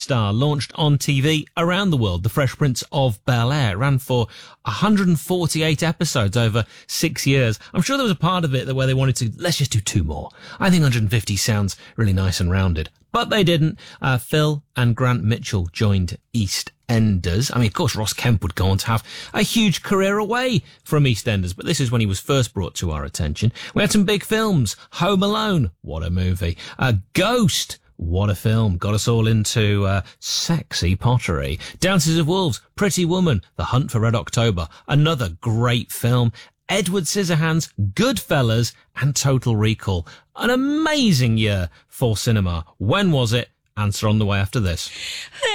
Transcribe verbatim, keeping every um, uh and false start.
Star launched on T V around the world. The Fresh Prince of Bel-Air ran for one hundred forty-eight episodes over six years. I'm sure there was a part of it that where they wanted to, let's just do two more. I think one hundred fifty sounds really nice and rounded. But they didn't. Uh, Phil and Grant Mitchell joined EastEnders. I mean, of course, Ross Kemp would go on to have a huge career away from EastEnders, but this is when he was first brought to our attention. We had some big films. Home Alone, what a movie. Uh, Ghost, what a film. Got us all into uh, sexy pottery. Dances of Wolves, Pretty Woman, The Hunt for Red October, another great film. Edward Scissorhands, Goodfellas, and Total Recall. An amazing year for cinema. When was it? Answer on the way after this.